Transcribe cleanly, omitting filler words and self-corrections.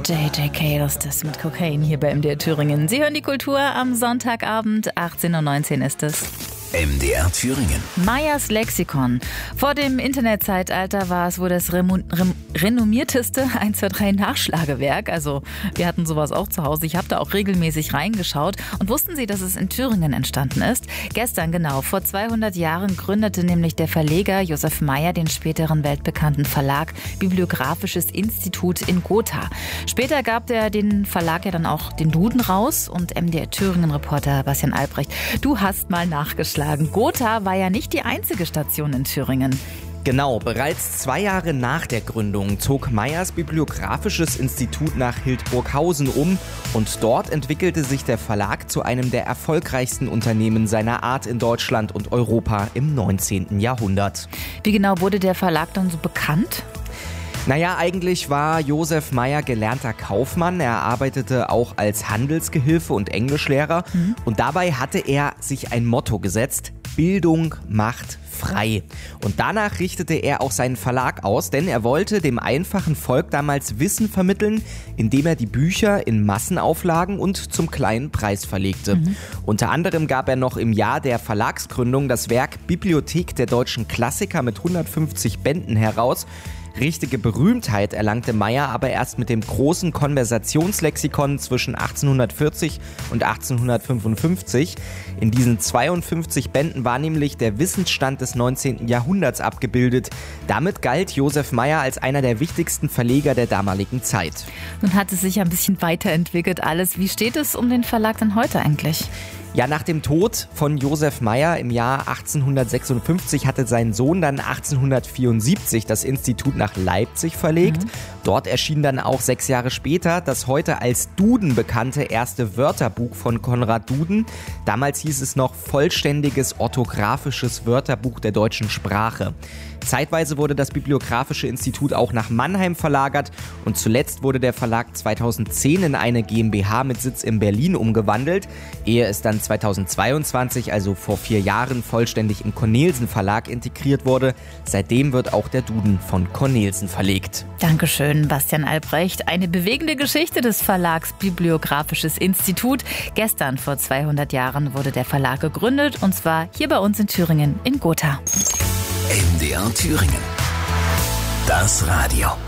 JJK, das mit Cocaine hier bei MDR Thüringen. Sie hören die Kultur am Sonntagabend, 18:19 Uhr ist es. MDR Thüringen. Meyers Lexikon. Vor dem Internetzeitalter war es wohl das renommierteste 1-2-3 Nachschlagewerk. Also wir hatten sowas auch zu Hause. Ich habe da auch regelmäßig reingeschaut. Und wussten Sie, dass es in Thüringen entstanden ist? Gestern genau, vor 200 Jahren gründete nämlich der Verleger Josef Meyer den späteren weltbekannten Verlag Bibliographisches Institut in Gotha. Später gab er den Verlag ja dann auch den Duden raus. Und MDR Thüringen-Reporter Bastian Albrecht, du hast mal nachgeschlagen. Gotha war ja nicht die einzige Station in Thüringen. Genau, bereits 2 Jahre nach der Gründung zog Meyers Bibliographisches Institut nach Hildburghausen um und dort entwickelte sich der Verlag zu einem der erfolgreichsten Unternehmen seiner Art in Deutschland und Europa im 19. Jahrhundert. Wie genau wurde der Verlag dann so bekannt? Naja, eigentlich war Josef Meyer gelernter Kaufmann. Er arbeitete auch als Handelsgehilfe und Englischlehrer. Und dabei hatte er sich ein Motto gesetzt: Bildung macht frei. Und danach richtete er auch seinen Verlag aus, denn er wollte dem einfachen Volk damals Wissen vermitteln, indem er die Bücher in Massenauflagen und zum kleinen Preis verlegte. Unter anderem gab er noch im Jahr der Verlagsgründung das Werk Bibliothek der deutschen Klassiker mit 150 Bänden heraus. Richtige Berühmtheit erlangte Meyer aber erst mit dem großen Konversationslexikon zwischen 1840 und 1855. In diesen 52 Bänden war nämlich der Wissensstand des 19. Jahrhunderts abgebildet. Damit galt Josef Meyer als einer der wichtigsten Verleger der damaligen Zeit. Nun hat es sich ja ein bisschen weiterentwickelt alles. Wie steht es um den Verlag denn heute eigentlich? Ja, nach dem Tod von Josef Meyer im Jahr 1856 hatte sein Sohn dann 1874 das Institut nach Leipzig verlegt. Dort erschien dann auch 6 Jahre später das heute als Duden bekannte erste Wörterbuch von Konrad Duden. Damals hieß es noch Vollständiges orthographisches Wörterbuch der deutschen Sprache. Zeitweise wurde das Bibliographische Institut auch nach Mannheim verlagert und zuletzt wurde der Verlag 2010 in eine GmbH mit Sitz in Berlin umgewandelt, ehe es dann 2022, also vor 4 Jahren, vollständig im Cornelsen Verlag integriert wurde. Seitdem wird auch der Duden von Cornelsen verlegt. Dankeschön, Bastian Albrecht. Eine bewegende Geschichte des Verlags Bibliographisches Institut. Gestern vor 200 Jahren wurde der Verlag gegründet und zwar hier bei uns in Thüringen in Gotha. MDR Thüringen. Das Radio.